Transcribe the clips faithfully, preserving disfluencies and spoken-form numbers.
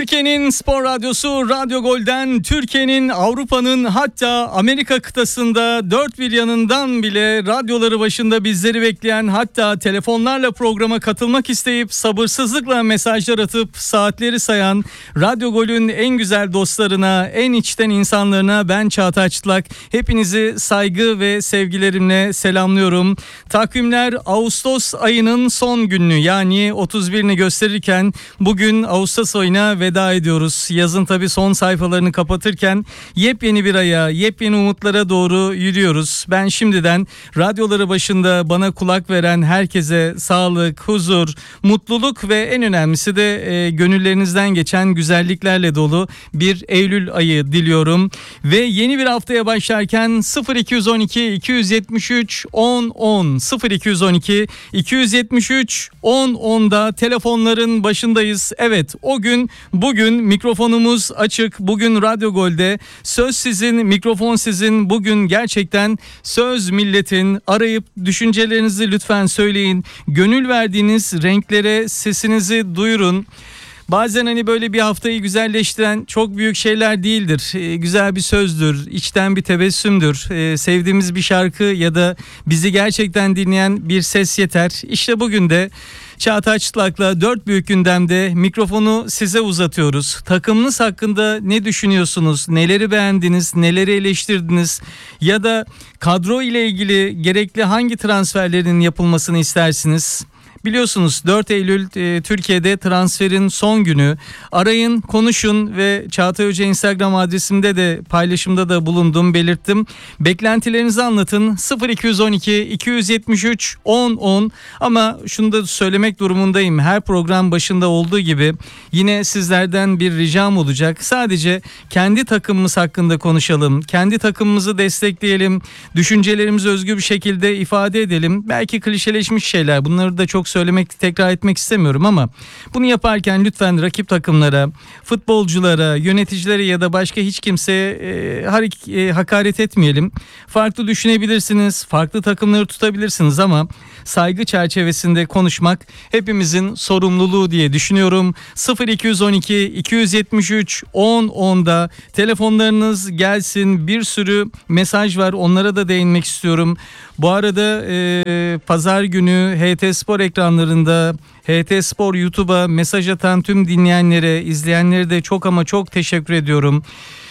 Türkiye'nin spor radyosu Radyo Gol'den, Türkiye'nin, Avrupa'nın, hatta Amerika kıtasında dört bir yanından bile radyoları başında bizleri bekleyen, hatta telefonlarla programa katılmak isteyip sabırsızlıkla mesajlar atıp saatleri sayan Radyo Gol'ün en güzel dostlarına, en içten insanlarına ben Çağatay Çıtlak. Hepinizi saygı ve sevgilerimle selamlıyorum. Takvimler Ağustos ayının son gününü, yani otuz birini gösterirken bugün Ağustos ayına veda ediyoruz. Yazın tabii son sayfalarını kapatırken yepyeni bir aya, yepyeni umutlara doğru yürüyoruz. Ben şimdiden radyoları başında bana kulak veren herkese sağlık, huzur, mutluluk ve en önemlisi de e, gönüllerinizden geçen güzelliklerle dolu bir Eylül ayı diliyorum. Ve yeni bir haftaya başlarken sıfır iki on iki iki yetmiş üç on on sıfır iki on iki iki yetmiş üç on onda telefonların başındayız. Evet, o gün bugün mikrofonumuz açık. Bugün Radyo Gol'de söz sizin, mikrofon sizin. Bugün gerçekten söz milletin. Arayıp düşüncelerinizi lütfen söyleyin. Gönül verdiğiniz renklere sesinizi duyurun. Bazen hani böyle bir haftayı güzelleştiren çok büyük şeyler değildir. Ee, güzel bir sözdür, içten bir tebessümdür, ee, sevdiğimiz bir şarkı ya da bizi gerçekten dinleyen bir ses yeter. İşte bugün de Çağatay Çıtlak'la dört büyük gündemde mikrofonu size uzatıyoruz. Takımınız hakkında ne düşünüyorsunuz? Neleri beğendiniz? Neleri eleştirdiniz? Ya da kadro ile ilgili gerekli hangi transferlerin yapılmasını istersiniz? Biliyorsunuz dört Eylül e, Türkiye'de transferin son günü. Arayın, konuşun ve Çağatay Hoca Instagram adresimde de paylaşımda da bulundum, belirttim. Beklentilerinizi anlatın. sıfır iki on iki iki yetmiş üç on on. Ama şunu da söylemek durumundayım. Her program başında olduğu gibi yine sizlerden bir ricam olacak. Sadece kendi takımımız hakkında konuşalım. Kendi takımımızı destekleyelim. Düşüncelerimizi özgür bir şekilde ifade edelim. Belki klişeleşmiş şeyler. Bunları da çok söylemek, tekrar etmek istemiyorum ama bunu yaparken lütfen rakip takımlara, futbolculara, yöneticilere ya da başka hiç kimseye e, harik, e, hakaret etmeyelim. Farklı düşünebilirsiniz, farklı takımları tutabilirsiniz ama saygı çerçevesinde konuşmak hepimizin sorumluluğu diye düşünüyorum. sıfır iki on iki iki yetmiş üç on onda telefonlarınız gelsin. Bir sürü mesaj var, onlara da değinmek istiyorum. Bu arada e, pazar günü H T Spor ekranlarında, H T Spor YouTube'a mesaj atan tüm dinleyenlere, izleyenlere de çok ama çok teşekkür ediyorum.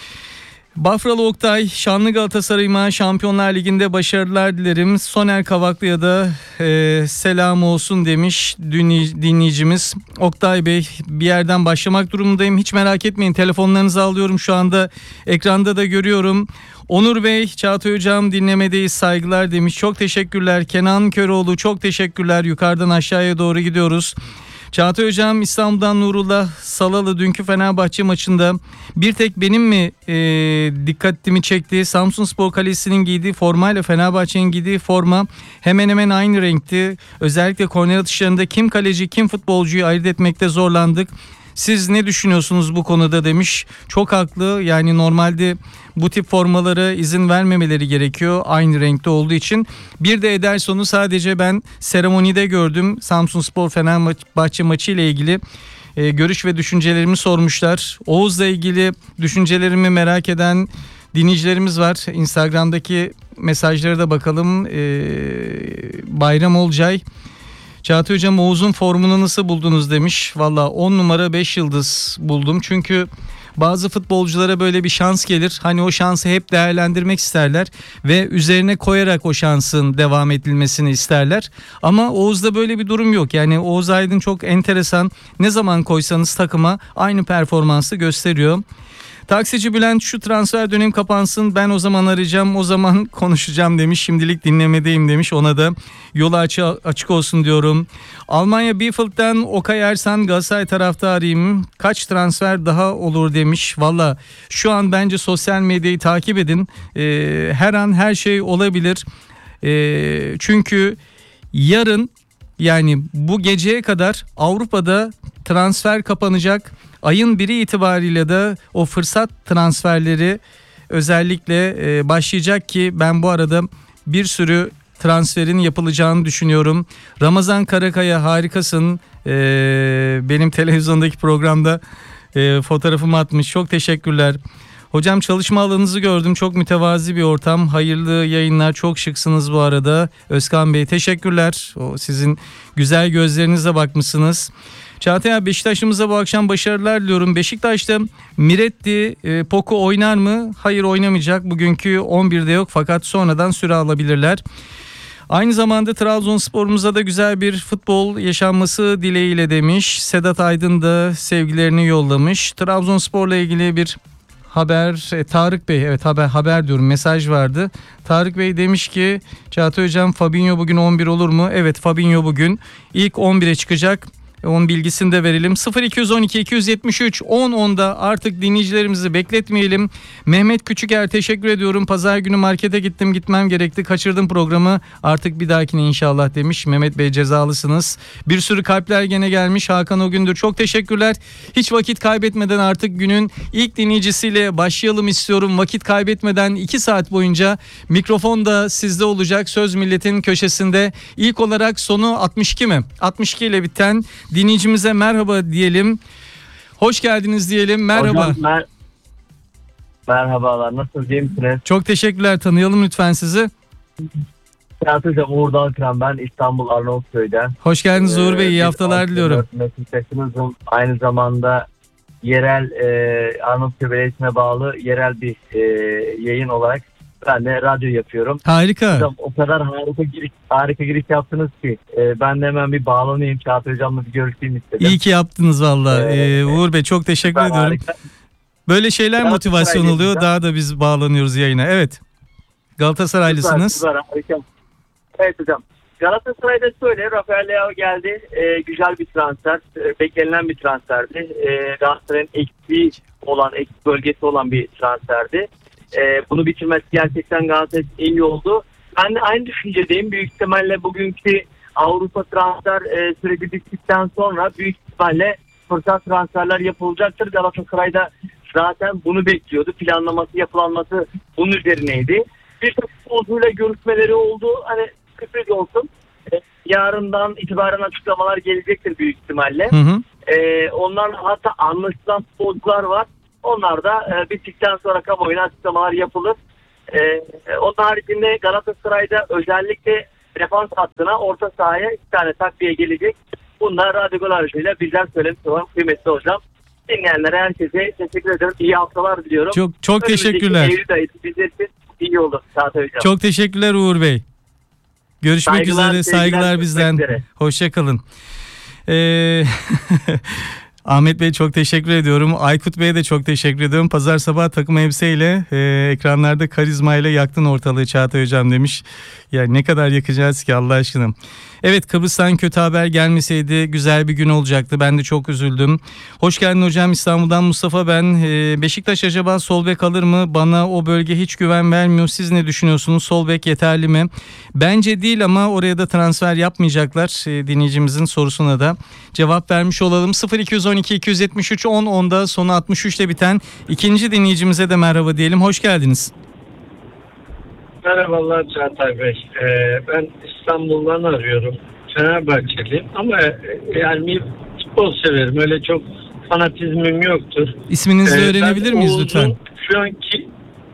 Bafralı Oktay, Şanlı Galatasaray'ıma Şampiyonlar Ligi'nde başarılar dilerim. Soner Kavaklı'ya da e, selam olsun demiş dinleyicimiz. Oktay Bey, bir yerden başlamak durumundayım. Hiç merak etmeyin, telefonlarınızı alıyorum şu anda. Ekranda da görüyorum. Onur Bey, Çağatay Hocam dinlemedeyiz, saygılar demiş. Çok teşekkürler. Kenan Köroğlu, çok teşekkürler. Yukarıdan aşağıya doğru gidiyoruz. Çağatay Hocam, İstanbul'dan Nurullah Salalı, dünkü Fenerbahçe maçında bir tek benim mi e, dikkatimi çekti? Samsunspor Kalesi'nin giydiği formayla Fenerbahçe'nin giydiği forma hemen hemen aynı renkti. Özellikle korner atışlarında kim kaleci kim futbolcuyu ayırt etmekte zorlandık. Siz ne düşünüyorsunuz bu konuda demiş. Çok haklı, yani normalde bu tip formalara izin vermemeleri gerekiyor aynı renkte olduğu için. Bir de Ederson'u sadece ben seremonide gördüm. Samsunspor Fenerbahçe maçı ile ilgili e, görüş ve düşüncelerimi sormuşlar. Oğuz'la ilgili düşüncelerimi merak eden dinleyicilerimiz var. Instagram'daki mesajlara da bakalım. E, Bayram Olcay, Çağatay Hocam, Oğuz'un formunu nasıl buldunuz demiş. Valla on numara beş yıldız buldum. Çünkü bazı futbolculara böyle bir şans gelir. Hani o şansı hep değerlendirmek isterler ve üzerine koyarak o şansın devam edilmesini isterler. Ama Oğuz'da böyle bir durum yok. Yani Oğuz Aydın çok enteresan. Ne zaman koysanız takıma aynı performansı gösteriyor. Taksici Bülent, şu transfer dönemi kapansın, ben o zaman arayacağım, o zaman konuşacağım demiş. Şimdilik dinlemedeyim demiş, ona da yolu açı, açık olsun diyorum. Almanya Bielefeld'den Okay Ersan, Galatasaray taraftarıyım, kaç transfer daha olur demiş. Valla şu an bence sosyal medyayı takip edin, ee, her an her şey olabilir. Ee, çünkü yarın, yani bu geceye kadar Avrupa'da transfer kapanacak. Ayın biri itibariyle de o fırsat transferleri özellikle başlayacak ki ben bu arada bir sürü transferin yapılacağını düşünüyorum. Ramazan Karakaya, harikasın. Benim televizyondaki programda e, fotoğrafımı atmış. Çok teşekkürler. Hocam çalışma alanınızı gördüm. Çok mütevazi bir ortam. Hayırlı yayınlar. Çok şıksınız bu arada. Özkan Bey teşekkürler. O sizin güzel gözlerinizle bakmışsınız. Çağatay abi, Beşiktaş'ımıza bu akşam başarılar diliyorum. Beşiktaş'ta Miretti, e, Poku oynar mı? Hayır, oynamayacak. Bugünkü on birde yok fakat sonradan süre alabilirler. Aynı zamanda Trabzonspor'umuza da güzel bir futbol yaşanması dileğiyle demiş. Sedat Aydın da sevgilerini yollamış. Trabzonspor'la ilgili bir haber, e, Tarık Bey, evet haber haber diyorum, mesaj vardı. Tarık Bey demiş ki Çağatay Hocam, Fabinho bugün on bir olur mu? Evet, Fabinho bugün ilk on bire çıkacak. Onun bilgisini de verelim. sıfır iki on iki iki yetmiş üç on onda artık dinleyicilerimizi bekletmeyelim. Mehmet Küçüker teşekkür ediyorum. Pazar günü markete gittim, gitmem gerekti. Kaçırdım programı. Artık bir dahakine inşallah demiş. Mehmet Bey cezalısınız. Bir sürü kalpler gene gelmiş. Hakan Ogündür çok teşekkürler. Hiç vakit kaybetmeden artık günün ilk dinleyicisiyle başlayalım istiyorum. Vakit kaybetmeden iki saat boyunca mikrofon da sizde olacak. Söz Millet'in köşesinde. İlk olarak sonu altmış iki mi? altmış iki ile biten dinleyicimize merhaba diyelim. Hoş geldiniz diyelim. Merhaba. Hocam, mer- Merhabalar. Nasılsınız? İyi misiniz? Çok teşekkürler. Tanıyalım lütfen sizi. Çağatay Hocam, Uğur Dalkıran ben. İstanbul Arnavutköy'den. Hoş geldiniz Uğur Bey. İyi Ee, haftalar diliyorum. Meslektaşınızım. Aynı zamanda yerel e, Arnavutköy Belediyesi'ne bağlı yerel bir e, yayın olarak ben de radyo yapıyorum. Harika. Hocam, o kadar harika giriş, harika giriş yaptınız ki e, ben de hemen bir bağlanayım. Çağatay Hocam'la bir görüşeyim istedim. İyi ki yaptınız valla. Ee, Ee, Uğur Bey çok teşekkür ediyorum. Harika. Böyle şeyler Galatasaray motivasyon oluyor. diyeceğim. Daha da biz bağlanıyoruz yayına. Evet. Galatasaraylısınız. Süper, süper, harika. Evet hocam. Galatasaray'da şöyle, Rafael Leao geldi. E, güzel bir transfer. E, beklenilen bir transferdi. E, Galatasaray'ın eksiği olan, eksik bölgesi olan bir transferdi. E, bunu bitirmesi gerçekten Galatasaray iyi oldu. Ben de aynı düşüncedeyim. Büyük ihtimalle bugünkü Avrupa transfer e, süreci bittikten sonra büyük ihtimalle fırsat transferler yapılacaktır. Galatasaray'da zaten bunu bekliyordu. Planlaması, yapılanması bunun üzerineydi. Bir futbolcuyla görüşmeleri oldu. Hani sürpriz olsun. E, yarından itibaren açıklamalar gelecektir büyük ihtimalle. Hı hı. E, onlarla hatta anlaşılan futbolcular var. Onlar da e, bittikten sonra kamuoyuna açıklamalar yapılır. E, onun haricinde Galatasaray'da özellikle defans hattına, orta sahaya iki tane takviye gelecek. Bunlar Radyo Gol aracıyla bizden söylemiş olan kıymetli hocam. Dinleyenlere, herkese teşekkür ederim. İyi haftalar diliyorum. Çok çok Önümüzdeki teşekkürler. Eylül ayı bizler için iyi oldu Çağatay Hocam. Çok teşekkürler Uğur Bey. Görüşmek Saygılar, üzere. sevgiler, Saygılar görüşmek bizden. üzere. Hoşçakalın. Ee, Ahmet Bey çok teşekkür ediyorum. Aykut Bey'e de çok teşekkür ediyorum. Pazar sabah takım elbiseyle e, ekranlarda karizmayla yaktın ortalığı Çağatay Hocam demiş. Ya ne kadar yakacağız ki Allah aşkına. Evet, Kıbrıs'tan kötü haber gelmeseydi güzel bir gün olacaktı. Ben de çok üzüldüm. Hoş geldin hocam, İstanbul'dan Mustafa ben. Ee, Beşiktaş acaba sol bek alır mı? Bana o bölge hiç güven vermiyor. Siz ne düşünüyorsunuz? Sol bek yeterli mi? Bence değil ama oraya da transfer yapmayacaklar. Ee, dinleyicimizin sorusuna da cevap vermiş olalım. sıfır iki on iki iki yetmiş üç on onda sonu altmış üçte biten ikinci dinleyicimize de merhaba diyelim. Hoş geldiniz. Merhabalar Çağatay Bey. Ee, ben İstanbul'dan arıyorum. Fenerbahçeliyim ama yani futbol severim. Öyle çok fanatizmim yoktur. İsminizi Ee, öğrenebilir miyiz Oğuz'un lütfen? Şu anki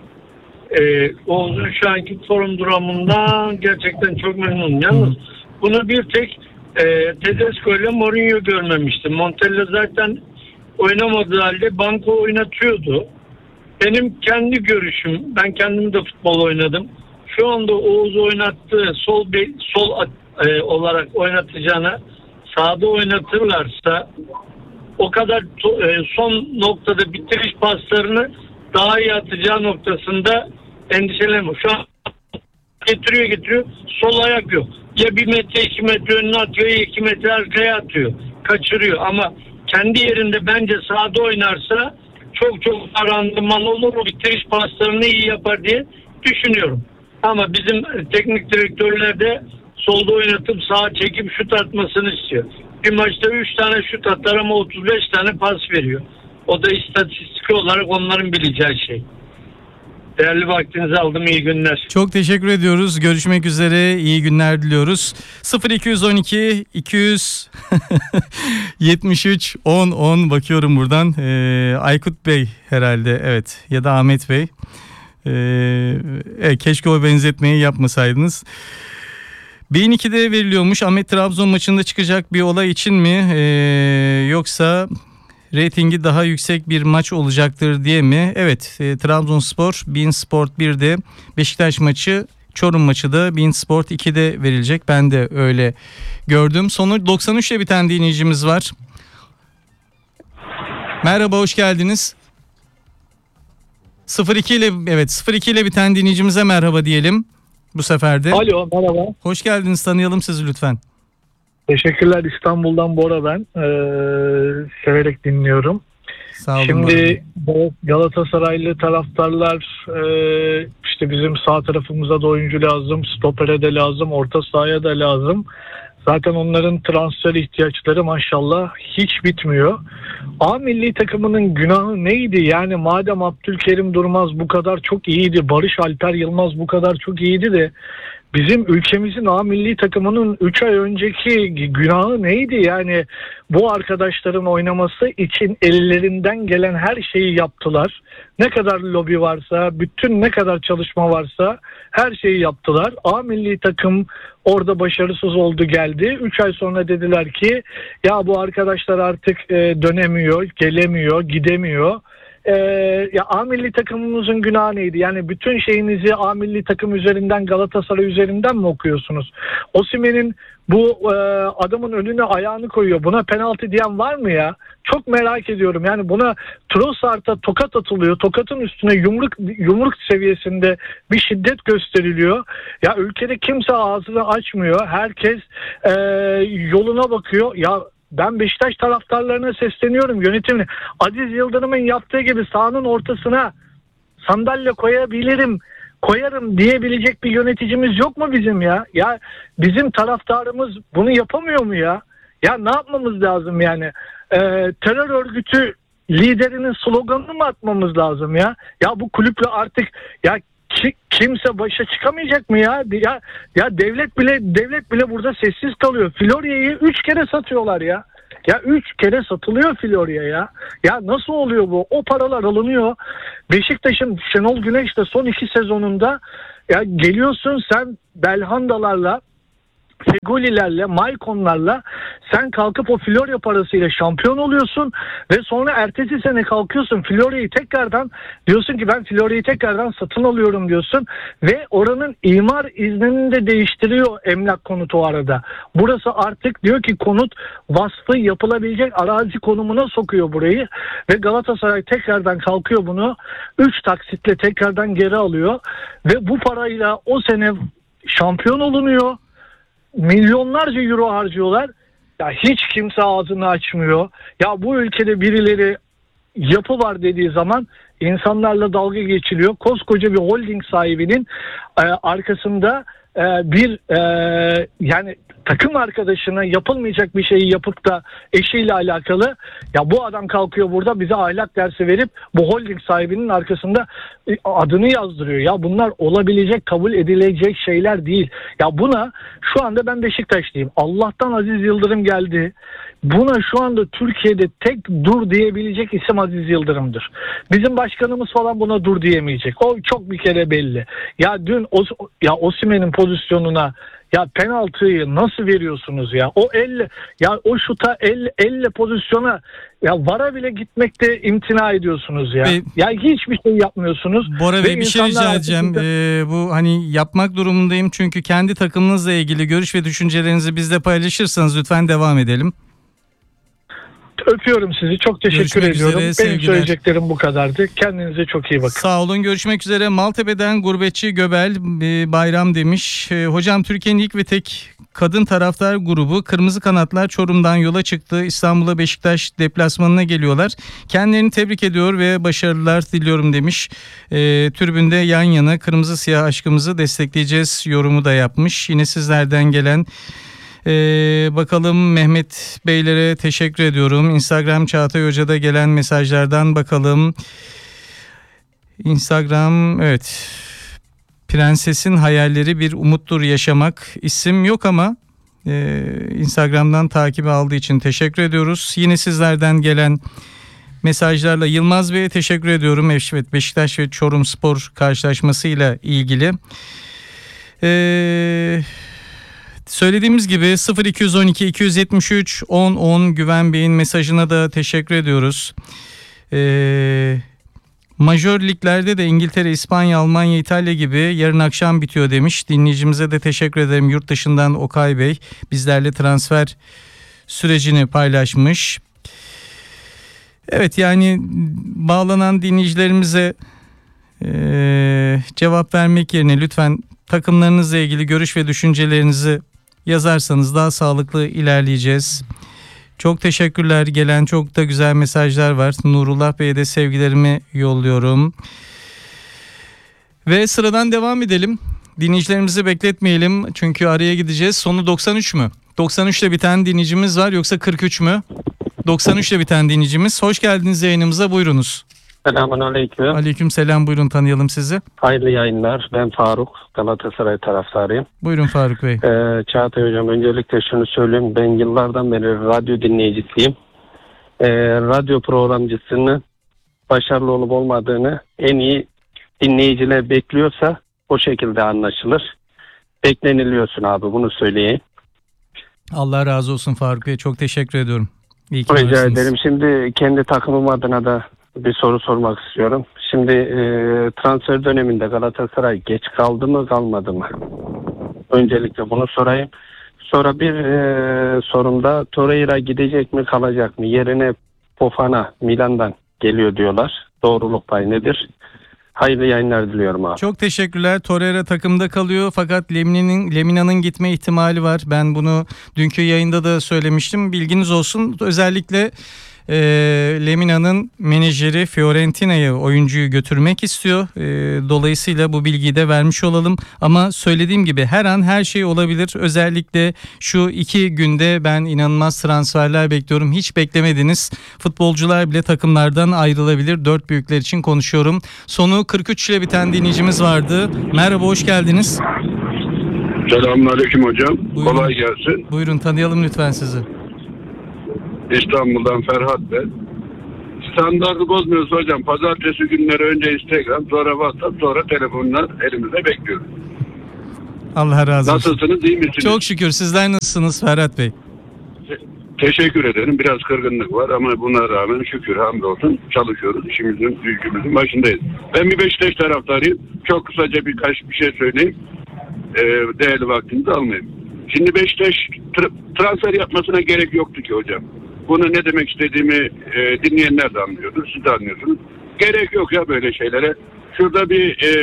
e, Oğuz'un şu anki form durumundan gerçekten çok memnunum. Yalnız Hı. bunu bir tek e, Tedesco ile Mourinho görmemiştim. Montella zaten oynamadığı halde banko oynatıyordu. Benim kendi görüşüm, ben kendim de futbol oynadım. Şu anda Oğuz oynattığı sol be, sol e, olarak oynatacağına sağda oynatırlarsa o kadar to, e, son noktada bitiriş paslarını daha iyi atacağı noktasında endişelenmiyor. Şu an getiriyor getiriyor sol ayak yok. Ya bir metre iki metre önüne atıyor ya iki metre arkaya atıyor. Kaçırıyor ama kendi yerinde bence sağda oynarsa çok çok randıman olur, o bitiriş paslarını iyi yapar diye düşünüyorum. Ama bizim teknik direktörler de solda oynatıp sağa çekip şut atmasını istiyor. Bir maçta üç tane şut atar ama otuz beş tane pas veriyor. O da istatistik olarak onların bileceği şey. Değerli vaktinizi aldım. İyi günler. Çok teşekkür ediyoruz. Görüşmek üzere. İyi günler diliyoruz. sıfır iki on iki iki yetmiş üç on on bakıyorum buradan. Ee, Aykut Bey herhalde, evet, ya da Ahmet Bey. Ee, evet, keşke o benzetmeyi yapmasaydınız. Beyin ikide veriliyormuş. Ahmet Trabzon maçında çıkacak bir olay için mi? Ee, yoksa reytingi daha yüksek bir maç olacaktır diye mi? Evet, e, Trabzonspor Bein Sport birde, Beşiktaş maçı, Çorum maçı da Bein Sport ikide verilecek. Ben de öyle gördüm. Sonu doksan üç ile biten dinleyicimiz var. Merhaba, hoş geldiniz. sıfır iki ile, evet, sıfır iki ile biten dinleyicimize merhaba diyelim bu sefer de. Alo, merhaba. Hoş geldiniz, tanıyalım sizi lütfen. Teşekkürler, İstanbul'dan Bora ben. Ee, severek dinliyorum. Sağ olun. Şimdi Galatasaraylı taraftarlar e, işte bizim sağ tarafımıza da oyuncu lazım, stopere de lazım, orta sahaya da lazım. Zaten onların transfer ihtiyaçları maşallah hiç bitmiyor. A milli takımının günahı neydi? Yani madem Abdülkerim Durmaz bu kadar çok iyiydi, Barış Alper Yılmaz bu kadar çok iyiydi de bizim ülkemizin A milli takımının üç ay önceki günahı neydi? Yani bu arkadaşların oynaması için ellerinden gelen her şeyi yaptılar. Ne kadar lobi varsa, bütün ne kadar çalışma varsa her şeyi yaptılar. A milli takım orada başarısız oldu, geldi. üç ay sonra dediler ki ya bu arkadaşlar artık e, dönemiyor, gelemiyor, gidemiyor. Ee, ya A milli takımımızın günahı neydi? Yani bütün şeyinizi A milli takım üzerinden, Galatasaray üzerinden mi okuyorsunuz? Osimhen'in bu e, adamın önüne ayağını koyuyor. Buna penaltı diyen var mı ya? Çok merak ediyorum. Yani buna Trossard'a tokat atılıyor. Tokatın üstüne yumruk yumruk seviyesinde bir şiddet gösteriliyor. Ya ülkede kimse ağzını açmıyor. Herkes e, yoluna bakıyor. Ya ben Beşiktaş taraftarlarına sesleniyorum, yönetimine. Aziz Yıldırım'ın yaptığı gibi sahanın ortasına sandalye koyabilirim, koyarım diyebilecek bir yöneticimiz yok mu bizim ya? Ya bizim taraftarımız bunu yapamıyor mu ya? Ya ne yapmamız lazım yani? Ee, terör örgütü liderinin sloganını mı atmamız lazım ya? Ya bu kulüple artık ya ki, kimse başa çıkamayacak mı ya? Ya ya devlet bile devlet bile burada sessiz kalıyor. Florya'yı üç kere satıyorlar ya. Ya üç kere satılıyor Florya ya. Ya nasıl oluyor bu? O paralar alınıyor. Beşiktaş'ın Şenol Güneş de son iki sezonunda ya geliyorsun sen Belhandalarla, Fegolilerle, Malcolm'larla sen kalkıp o Florya parasıyla şampiyon oluyorsun ve sonra ertesi sene kalkıyorsun Florya'yı tekrardan diyorsun ki ben Florya'yı tekrardan satın alıyorum diyorsun ve oranın imar iznini de değiştiriyor emlak konutu o arada. Burası artık diyor ki konut vasfı yapılabilecek arazi konumuna sokuyor burayı ve Galatasaray tekrardan kalkıyor bunu üç taksitle tekrardan geri alıyor ve bu parayla o sene şampiyon olunuyor. Milyonlarca euro harcıyorlar. Ya hiç kimse ağzını açmıyor. Ya bu ülkede birileri yapı var dediği zaman insanlarla dalga geçiliyor. Koskoca bir holding sahibinin e, arkasında e, bir e, yani takım arkadaşına yapılmayacak bir şeyi yapıp da eşiyle alakalı ya bu adam kalkıyor burada bize ahlak dersi verip bu holding sahibinin arkasında adını yazdırıyor. Ya bunlar olabilecek, kabul edilecek şeyler değil. Ya buna şu anda ben Beşiktaşlıyım. Allah'tan Aziz Yıldırım geldi. Buna şu anda Türkiye'de tek dur diyebilecek isim Aziz Yıldırım'dır. Bizim başkanımız falan buna dur diyemeyecek. O çok bir kere belli. Ya dün o, ya Osimhen'in pozisyonuna ya penaltıyı nasıl veriyorsunuz ya? O elle ya o şuta el elle pozisyona ya vara bile gitmekte imtina ediyorsunuz ya. Bey, ya hiçbir şey yapmıyorsunuz. Bora Bey bir şey rica edeceğim. Ee, bu hani yapmak durumundayım çünkü kendi takımınızla ilgili görüş ve düşüncelerinizi bizle paylaşırsanız lütfen devam edelim. Öpüyorum sizi. Çok teşekkür Görüşmek ediyorum. üzere, Benim sevgiler. söyleyeceklerim bu kadardı. Kendinize çok iyi bakın. Sağ olun. Görüşmek üzere. Maltepe'den Gurbetçi Göbel e, Bayram demiş. E, hocam Türkiye'nin ilk ve tek kadın taraftar grubu Kırmızı Kanatlar Çorum'dan yola çıktı. İstanbul'a Beşiktaş deplasmanına geliyorlar. Kendilerini tebrik ediyor ve başarılar diliyorum demiş. E, tribünde yan yana kırmızı siyah aşkımızı destekleyeceğiz yorumu da yapmış. Yine sizlerden gelen Ee, bakalım Mehmet Beylere teşekkür ediyorum. Instagram Çağatay Hoca'da gelen mesajlardan bakalım. Instagram, evet. Prensesin hayalleri bir umuttur yaşamak. İsim yok ama e, Instagram'dan takibi aldığı için teşekkür ediyoruz. Yine sizlerden gelen mesajlarla Yılmaz Bey'e teşekkür ediyorum. Evet, Beşiktaş ve Çorumspor karşılaşmasıyla ilgili. Ee, söylediğimiz gibi sıfır iki on iki iki yetmiş üç on on Güven Bey'in mesajına da teşekkür ediyoruz. Ee, Majör liglerde de İngiltere, İspanya, Almanya, İtalya gibi yarın akşam bitiyor demiş. Dinleyicimize de teşekkür ederim. Yurt dışından Okay Bey bizlerle transfer sürecini paylaşmış. Evet, yani bağlanan dinleyicilerimize e, cevap vermek yerine lütfen takımlarınızla ilgili görüş ve düşüncelerinizi yazarsanız daha sağlıklı ilerleyeceğiz. Çok teşekkürler. Gelen çok da güzel mesajlar var. Nurullah Bey'e de sevgilerimi yolluyorum. Ve sıradan devam edelim. Dinleyicilerimizi bekletmeyelim. Çünkü araya gideceğiz. Sonu doksan üç mü? doksan üçle biten dinleyicimiz var yoksa kırk üç mü? doksan üçle biten dinleyicimiz. Hoş geldiniz yayınımıza. Buyurunuz. Selamun aleyküm. Aleyküm selam. Buyurun, tanıyalım sizi. Hayırlı yayınlar. Ben Faruk. Galatasaray taraftarıyım. Buyurun Faruk Bey. Ee, Çağatay Hocam, öncelikle şunu söyleyeyim. Ben yıllardan beri radyo dinleyicisiyim. Ee, radyo programcısının başarılı olup olmadığını en iyi dinleyiciler bekliyorsa o şekilde anlaşılır. Bekleniliyorsun abi, bunu söyleyeyim. Allah razı olsun Faruk Bey. Çok teşekkür ediyorum. İyi ki Rica varsınız. ederim. Şimdi kendi takımım adına da bir soru sormak istiyorum. Şimdi e, transfer döneminde Galatasaray geç kaldı mı kalmadı mı? Öncelikle bunu sorayım. Sonra bir e, sorumda Torreira gidecek mi kalacak mı? Yerine Fofana Milan'dan geliyor diyorlar. Doğruluk payı nedir? Hayırlı yayınlar diliyorum abi. Çok teşekkürler. Torreira takımda kalıyor fakat Lemina'nın Lemina'nın gitme ihtimali var. Ben bunu dünkü yayında da söylemiştim. Bilginiz olsun. Özellikle e, Lemina'nın menajeri Fiorentina'ya oyuncuyu götürmek istiyor. E, dolayısıyla bu bilgiyi de vermiş olalım. Ama söylediğim gibi her an her şey olabilir. Özellikle şu iki günde ben inanılmaz transferler bekliyorum. Hiç beklemediniz. Futbolcular bile takımlardan ayrılabilir. Dört büyükler için konuşuyorum. Sonu kırk üç ile biten dinleyicimiz vardı. Merhaba, hoş geldiniz. Selamünaleyküm hocam. Buyurun. Kolay gelsin. Buyurun, tanıyalım lütfen sizi. İstanbul'dan Ferhat ben. Standartı bozmuyoruz hocam. Pazartesi günleri önce Instagram, sonra WhatsApp, sonra telefonlar elimizde bekliyoruz. Allah razı olsun. Nasılsınız, iyi misiniz? Çok şükür. Sizler nasılsınız Ferhat Bey? Teşekkür ederim. Biraz kırgınlık var ama buna rağmen şükür hamdolsun çalışıyoruz. İşimizin, ülkemizin başındayız. Ben bir Beşiktaş taraftarıyım. Çok kısaca birkaç bir şey söyleyeyim. Ee, değerli vaktinizi almayayım. Şimdi Beşiktaş tra- transfer yapmasına gerek yoktu ki hocam. Bunu ne demek istediğimi e, dinleyenler de anlıyordur. Siz de anlıyorsunuz. Gerek yok ya böyle şeylere. Şurada bir e,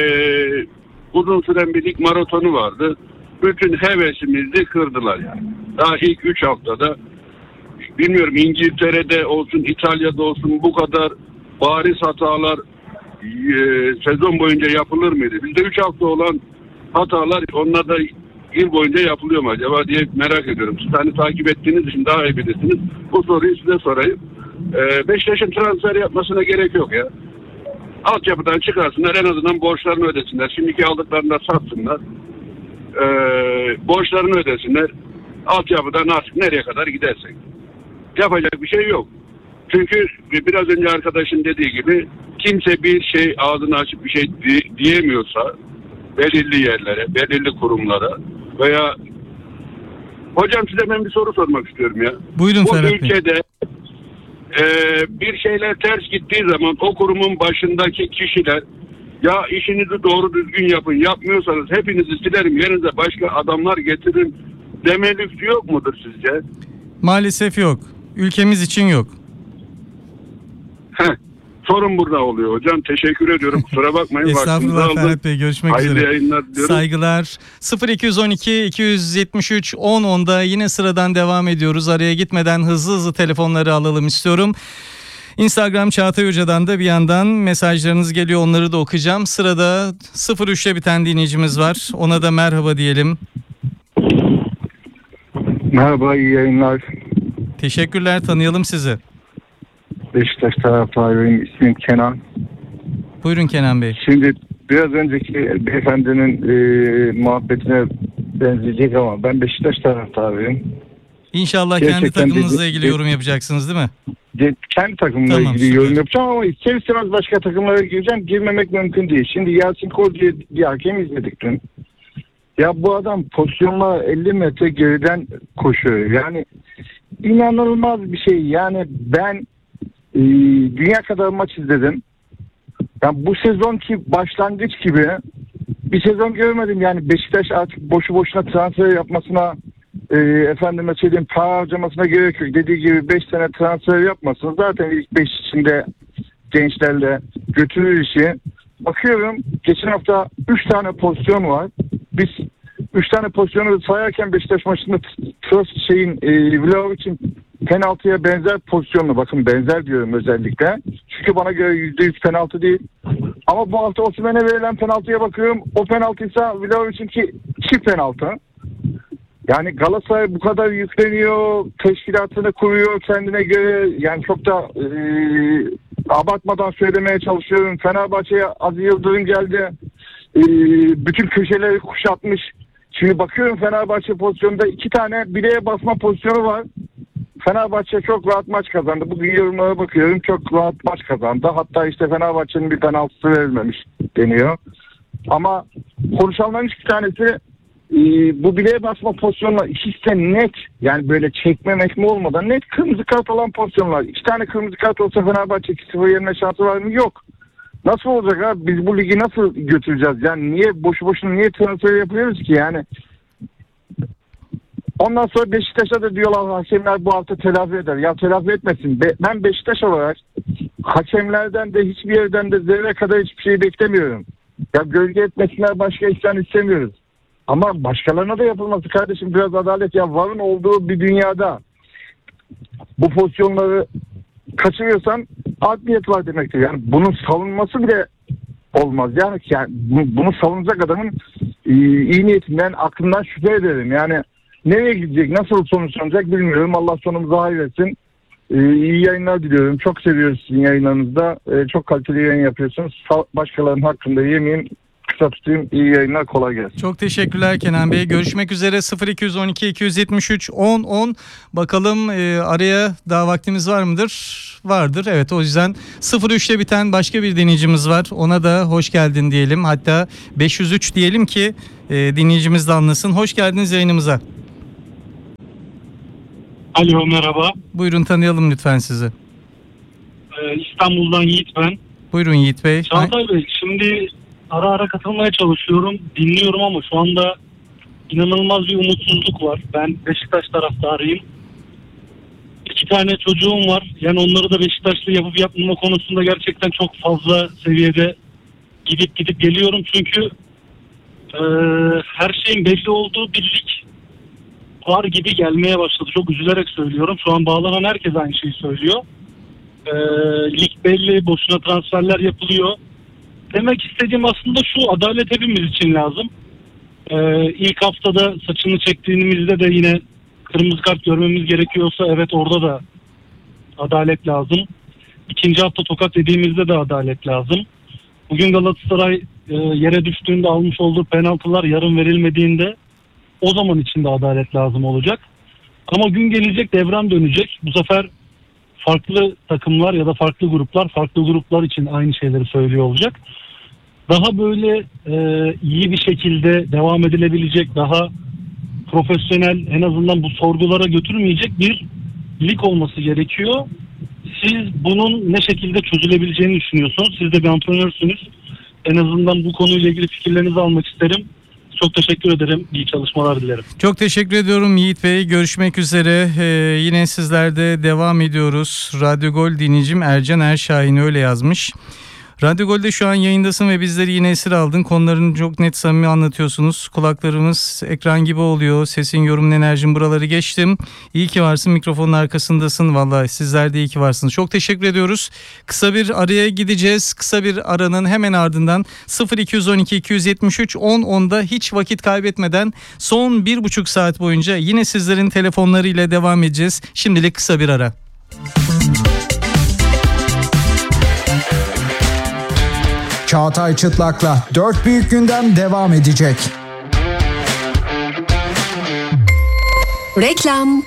uzun süren bir lig maratonu vardı. Bütün hevesimizi kırdılar yani. Daha ilk üç haftada bilmiyorum, İngiltere'de olsun, İtalya'da olsun bu kadar bariz hatalar e, sezon boyunca yapılır mıydı? Bizde üç hafta olan hatalar onlar da yıl boyunca yapılıyor mu acaba diye merak ediyorum. Siz hani takip ettiğiniz için daha iyi bilirsiniz. Bu soruyu size sorayım. Ee, Beşiktaş'ın transfer yapmasına gerek yok ya. Altyapıdan çıkarsınlar, en azından borçlarını ödesinler. Şimdiki aldıklarını da satsınlar. Ee, borçlarını ödesinler. Altyapıdan artık nereye kadar gidersek. Yapacak bir şey yok. Çünkü biraz önce arkadaşın dediği gibi kimse bir şey ağzını açıp bir şey di- diyemiyorsa belirli yerlere, belirli kurumlara veya hocam size ben bir soru sormak istiyorum ya. Buyurun Bu Ferhat Bey. ülkede e, bir şeyler ters gittiği zaman o kurumun başındaki kişiler ya işinizi doğru düzgün yapın, yapmıyorsanız hepinizi silerim, yerinize başka adamlar getiririm deme lüksü yok mudur sizce? Maalesef yok. Ülkemiz için yok. Heh, sorun burada oluyor hocam. Teşekkür ediyorum. Kusura bakmayın. Estağfurullah Ferhat Bey. Görüşmek Hayırlı üzere. yayınlar diliyorum. Saygılar. sıfır iki on iki iki yetmiş üç on onda yine sıradan devam ediyoruz. Araya gitmeden hızlı hızlı telefonları alalım istiyorum. Instagram Çağatay Hoca'dan da bir yandan mesajlarınız geliyor. Onları da okuyacağım. Sırada sıfır üçle biten dinleyicimiz var. Ona da merhaba diyelim. Merhaba, iyi yayınlar. Teşekkürler. Tanıyalım sizi. Beşiktaş taraftarıyım. İsmim Kenan. Buyurun Kenan Bey. Şimdi biraz önceki beyefendinin e, muhabbetine benzeyecek ama ben Beşiktaş taraftarıyım. İnşallah Gerçekten kendi takımınızla dedi- ilgili dedi- yorum yapacaksınız değil mi? De- Kendi takımımla Tamam, ilgili süper. yorum yapacağım ama ister istemez başka takımlara gireceğim. Girmemek mümkün değil. Şimdi Yasin Kol diye bir hakem izledik dün. Ya bu adam pozisyonla elli metre geriden koşuyor. Yani inanılmaz bir şey. Yani ben e, dünya kadar maç izledim. Yani bu sezonki başlangıç gibi bir sezon görmedim. Yani Beşiktaş artık boşu boşuna transfer yapmasına, e, efendime söyleyeyim para harcamasına gerek yok. Dediği gibi beş sene transfer yapmasın. Zaten ilk beş içinde gençlerle götürür işi. Bakıyorum geçen hafta üç tane pozisyon var. Biz üç tane pozisyonu sayarken Beşiktaş maçında Trust şeyin e, Vlahovic'in penaltıya benzer pozisyonlu, bakın benzer diyorum özellikle. Çünkü bana göre yüzde yüz penaltı değil. Ama bu hafta Osimhen'e verilen penaltıya bakıyorum. O penaltıysa Vlahovic'inki çift penaltı. Yani Galatasaray bu kadar yükleniyor, teşkilatını kuruyor kendine göre. Yani çok da e, abartmadan söylemeye çalışıyorum. Fenerbahçe'ye Aziz Yıldırım geldi. E, bütün köşeleri kuşatmış. Şimdi bakıyorum Fenerbahçe pozisyonunda iki tane bileğe basma pozisyonu var. Fenerbahçe çok rahat maç kazandı. Bugün yorumlara bakıyorum, çok rahat maç kazandı. Hatta işte Fenerbahçe'nin bir penaltısı verilmemiş deniyor. Ama konuşanların hiçbir tanesi e, bu bileğe basma pozisyonlar ikisi de net, yani böyle çekme mekme olmadan net kırmızı kart olan pozisyonlar. İki tane kırmızı kart olsa Fenerbahçe iki sıfır yenme şansı var mı? Yok. Nasıl olacak abi? Biz bu ligi nasıl götüreceğiz? Yani niye boşu boşuna niye transfer yapıyoruz ki yani? Ondan sonra Beşiktaş'a da diyorlar hakemler bu hafta telafi eder. Ya telafi etmesin. Be- ben Beşiktaş olarak hakemlerden de hiçbir yerden de zerre kadar hiçbir şey beklemiyorum. Ya gölge etmesinler, başka ihsan istemiyoruz. Ama başkalarına da yapılması kardeşim, biraz adalet. Ya varın olduğu bir dünyada bu pozisyonları kaçırıyorsan art niyet var demektir. Yani bunun savunması bile olmaz. Yani, yani bunu savunacak adamın e, iyi niyetinden, aklından şüphe ederim. Yani nereye gidecek, nasıl sonuçlanacak bilmiyorum. Allah sonumuzu hayır etsin. Ee, iyi yayınlar diliyorum. Çok seviyoruz sizin yayınlarınızda. Ee, çok kaliteli yayın yapıyorsunuz. Sa- başkalarının hakkında yemeyeyim. Kısa tutayım. İyi yayınlar, kolay gelsin. Çok teşekkürler Kenan Bey. Görüşmek üzere. sıfır iki on iki iki yetmiş üç on on. Bakalım e, araya daha vaktimiz var mıdır? Vardır. Evet, o yüzden sıfır üçte biten başka bir dinleyicimiz var. Ona da hoş geldin diyelim. Hatta beş yüz üç diyelim ki e, dinleyicimiz de anlasın. Hoş geldiniz yayınımıza. Alo, merhaba. Buyurun, tanıyalım lütfen sizi. Ee, İstanbul'dan Yiğit ben. Buyurun Yiğit Bey. Çağatay Bey, şimdi ara ara katılmaya çalışıyorum. Dinliyorum ama şu anda inanılmaz bir umutsuzluk var. Ben Beşiktaş taraftarıyım. İki tane çocuğum var. Yani onları da Beşiktaşlı yapıp yapmama konusunda gerçekten çok fazla seviyede gidip gidip geliyorum. Çünkü e, her şeyin belli olduğu bir lig var gibi gelmeye başladı. Çok üzülerek söylüyorum. Şu an bağlanan herkes aynı şeyi söylüyor. Ee, lig belli, boşuna transferler yapılıyor. Demek istediğim aslında şu: adalet hepimiz için lazım. Ee, ilk haftada saçını çektiğimizde de yine kırmızı kart görmemiz gerekiyorsa evet, orada da adalet lazım. İkinci hafta tokat yediğimizde de adalet lazım. Bugün Galatasaray e, yere düştüğünde almış olduğu penaltılar yarın verilmediğinde o zaman için de adalet lazım olacak. Ama gün gelecek, devran dönecek. Bu sefer farklı takımlar ya da farklı gruplar farklı gruplar için aynı şeyleri söylüyor olacak. Daha böyle e, iyi bir şekilde devam edilebilecek, daha profesyonel, en azından bu sorgulara götürmeyecek bir lig olması gerekiyor. Siz bunun ne şekilde çözülebileceğini düşünüyorsunuz? Siz de bir antrenörsünüz. En azından bu konuyla ilgili fikirlerinizi almak isterim. Çok teşekkür ederim. İyi çalışmalar dilerim. Çok teşekkür ediyorum Yiğit Bey. Görüşmek üzere. Ee, yine sizlerde devam ediyoruz. Radyo Gol dinleyicim Ercan Erşahin öyle yazmış. Radyo Gol'de şu an yayındasın ve bizleri yine esir aldın. Konularını çok net, samimi anlatıyorsunuz. Kulaklarımız ekran gibi oluyor. Sesin, yorumun, enerjin buraları geçtim. İyi ki varsın, mikrofonun arkasındasın. Vallahi sizler de iyi ki varsınız. Çok teşekkür ediyoruz. Kısa bir araya gideceğiz. Kısa bir aranın hemen ardından sıfır iki on iki iki yetmiş üç on onda hiç vakit kaybetmeden son bir buçuk saat boyunca yine sizlerin telefonlarıyla devam edeceğiz. Şimdilik kısa bir ara. Çağatay Çıtlak'la dört büyük gündem devam edecek. Reklam.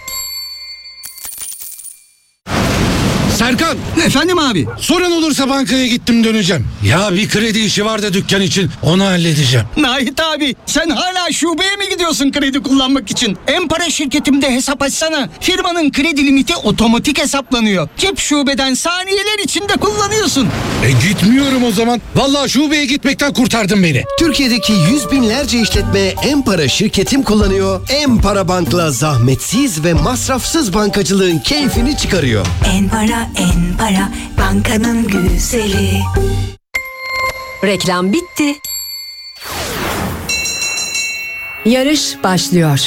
Serkan! Efendim abi? Sorun olursa bankaya gittim döneceğim. Ya bir kredi işi var da dükkan için, onu halledeceğim. Nahit abi, sen hala şubeye mi gidiyorsun kredi kullanmak için? Empara şirketimde hesap açsana. Firmanın kredi limiti otomatik hesaplanıyor. Cep şubeden saniyeler içinde kullanıyorsun. E gitmiyorum o zaman. Vallahi şubeye gitmekten kurtardın beni. Türkiye'deki yüz binlerce işletme Empara şirketim kullanıyor. Empara Bank'la zahmetsiz ve masrafsız bankacılığın keyfini çıkarıyor. Empara, Empara, bankanın güzeli. Reklam bitti. Yarış başlıyor.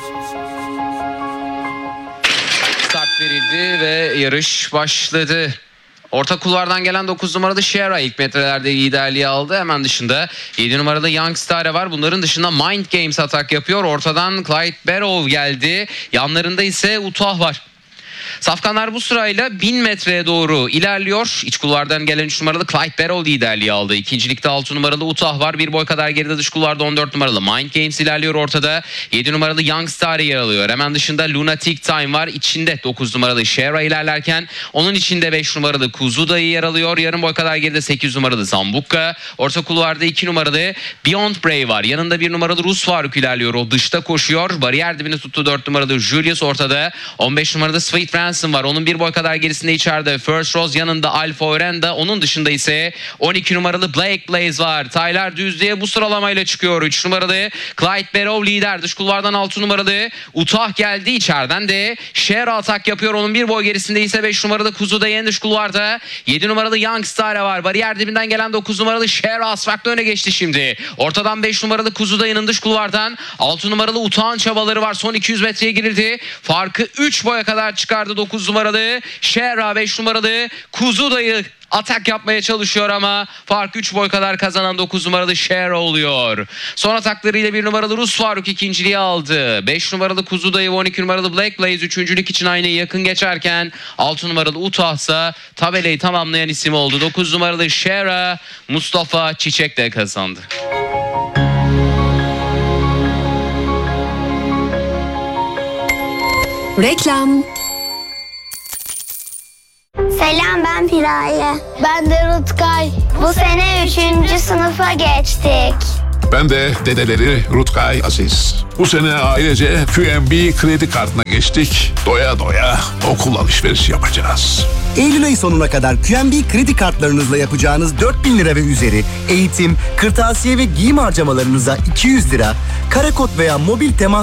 Start verildi ve yarış başladı. Orta kulvardan gelen dokuz numaralı Shera ilk metrelerde liderliği aldı. Hemen dışında yedi numaralı Youngstar var. Bunların dışında Mind Games atak yapıyor. Ortadan Clyde Barrow geldi. Yanlarında ise Utah var. Safkanlar bu sırayla bin metreye doğru ilerliyor. İç kulvardan gelen üç numaralı Clyde Barrow liderliği aldı. İkincilikte altı numaralı Utah var. Bir boy kadar geride dış kulvarda on dört numaralı Mind Games ilerliyor ortada. yedi numaralı Youngstar yer alıyor. Hemen dışında Lunatic Time var. İçinde dokuz numaralı Shera ilerlerken onun içinde beş numaralı Kuzu Dayı yer alıyor. Yarım boy kadar geride sekiz numaralı Zambuca. Orta kulvarda iki numaralı Beyond Brave var. Yanında bir numaralı Rus Faruk ilerliyor. O dışta koşuyor. Bariyer dibini tuttu dört numaralı Julius ortada. on beş numaralı Sweet Ransom var. Onun bir boy kadar gerisinde içeride First Rose, yanında Alfa Orenda. Onun dışında ise on iki numaralı Blake Blaze var. Tyler Düzlü'ye bu sıralamayla çıkıyor. üç numaralı Clyde Barrow lider. Dış kulvardan altı numaralı Utah geldi. İçeriden de Shera atak yapıyor. Onun bir boy gerisinde ise beş numaralı Kuzu'da yeni dış kulvarda. yedi numaralı Youngstar var. Bariyer dibinden gelen dokuz numaralı Shera asfakta öne geçti şimdi. Ortadan beş numaralı Kuzu'da'nın dış kulvardan altı numaralı Utah'ın çabaları var. Son iki yüz metreye girildi. Farkı üç boya kadar çıkardı dokuz numaralı Shera. beş numaralı Kuzu'dayı atak yapmaya çalışıyor ama fark üç boy kadar kazanan dokuz numaralı Shera oluyor. Son ataklarıyla bir numaralı Rus Faruk ikinciliği aldı. beş numaralı Kuzu Dayı ve on iki numaralı Black Blaze üçüncülük için aynaya yakın geçerken altı numaralı Utah ise tabelayı tamamlayan isim oldu. dokuz numaralı Shera Mustafa Çiçek de kazandı. Reklam. Selam, ben Piraye. Ben de Rutkay. Bu sene üçüncü sınıfa geçtik. Ben de dedeleri Rutkay Aziz. Bu sene ailece Q N B kredi kartına geçtik. Doya doya okul alışverişi yapacağız. Eylül ayı sonuna kadar Q N B kredi kartlarınızla yapacağınız dört bin lira ve üzeri eğitim, kırtasiye ve giyim harcamalarınıza iki yüz lira, karakod veya mobil temas